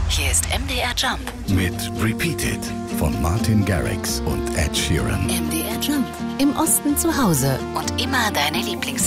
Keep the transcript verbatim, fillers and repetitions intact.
Hier ist M D R Jump mit Repeated von Martin Garrix und Ed Sheeran. M D R Jump. Im Osten zu Hause und immer deine Lieblings